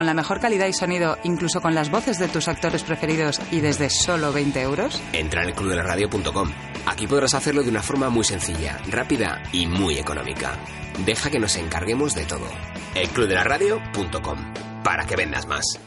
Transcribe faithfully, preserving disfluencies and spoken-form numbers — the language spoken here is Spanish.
con la mejor calidad y sonido, incluso con las voces de tus actores preferidos y desde solo veinte euros? Entra en el club de la radio punto com. Aquí podrás hacerlo de una forma muy sencilla, rápida y muy económica. Deja que nos encarguemos de todo. el club de la radio punto com, para que vendas más.